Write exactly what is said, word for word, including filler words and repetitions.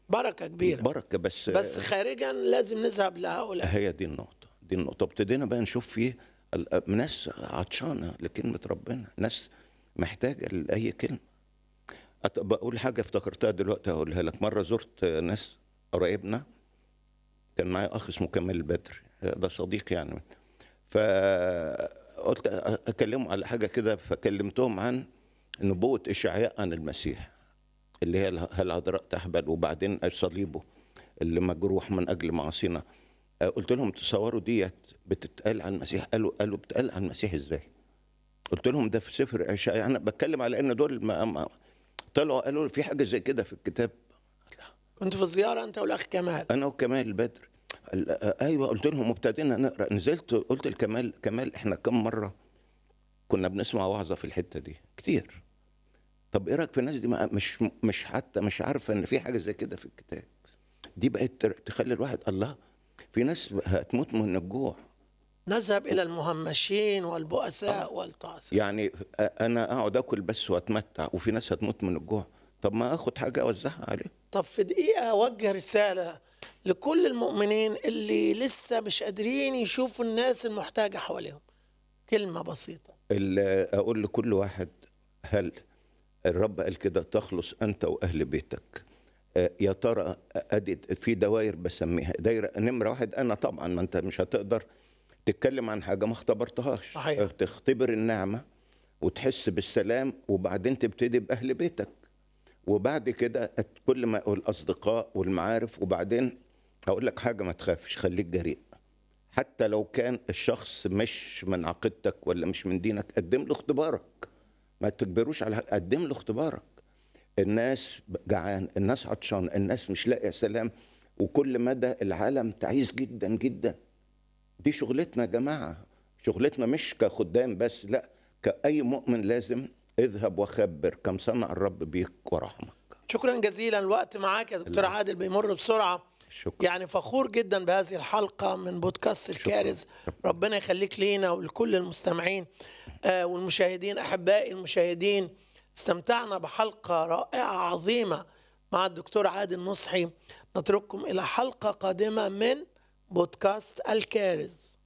بركة كبيرة. بركة، بس بس خارجا لازم نذهب لهؤلاء. هي دي النقطة، دي النقطة. ابتدينا بقى نشوف فيه ال- ناس عطشانة لكلمة ربنا، ناس محتاجة لأي كلمة. أت- بقول حاجة افتكرتها دلوقتي هقولها لك. مرة زرت ناس قرايبنا، كان معايا أخ اسمه كمال البدر، ده صديق يعني. فقلت أكلمه على حاجة كده، فكلمتهم عن نبوة إشعياء عن المسيح، اللي هي اله- العذراء تحبل وبعدين صليبه اللي مجروح من أجل معاصينا. قلت لهم تصوروا ديت بتتقال عن المسيح؟ قالوا قالوا بتتقال عن المسيح ازاي؟ قلت لهم ده في سفر اشعياء. انا بتكلم على ان دول ما ما طلعوا قالوا في حاجه زي كده في الكتاب. كنت في الزيارة أنت والأخ كمال؟ انا وكمال البدر. قال- ايوه. قلت لهم وابتدينا نقرا. نزلت قلت لكمال، كمال احنا كم مره كنا بنسمع وعظه في الحته دي كتير. طب ايه رايك في الناس دي ما- مش مش حتى مش عارفه ان في حاجه زي كده في الكتاب؟ دي بقت تخلي الواحد الله، في ناس هتموت من الجوع. نذهب إلى المهمشين والبؤساء والتعساء. يعني انا اقعد اكل بس واتمتع، وفي ناس هتموت من الجوع. طب ما اخد حاجه اوزعها عليهم. طب في دقيقة أوجه رسالة لكل المؤمنين اللي لسه مش قادرين يشوفوا الناس المحتاجة حواليهم، كلمة بسيطة. ال- اقول لكل واحد، هل الرب قال كده تخلص انت واهل بيتك؟ آه، يا ترى ادي في دوائر بسميها دايره نمره واحد. انا طبعا ما انت مش هتقدر تتكلم عن حاجه ما اختبرتهاش. صحيح. آه، تختبر النعمه وتحس بالسلام، وبعدين تبتدي باهل بيتك، وبعد كده كل ما الاصدقاء والمعارف. وبعدين هقول لك حاجه، ما تخافش، خليك جريء. حتى لو كان الشخص مش من عقيدتك ولا مش من دينك، قدم له اختبارك. ما تجبروش على حاجة. قدم له اختبارك. الناس جعان، الناس عطشان، الناس مش لاقيه سلام، وكل مدى العالم تعيس جدا جدا. دي شغلتنا يا جماعه، شغلتنا مش كخدام بس، لا، كأي مؤمن لازم اذهب وخبر كم صنع الرب بيك ورحمك. شكرا جزيلا. الوقت معاك يا دكتور عادل بيمر بسرعة. شكرا. يعني فخور جدا بهذه الحلقة من بودكاست الكارز. ربنا يخليك لينا ولكل المستمعين آه والمشاهدين. أحبائي المشاهدين، استمتعنا بحلقة رائعة عظيمة مع الدكتور عادل نصحي. نترككم إلى حلقة قادمة من بودكاست الكارز.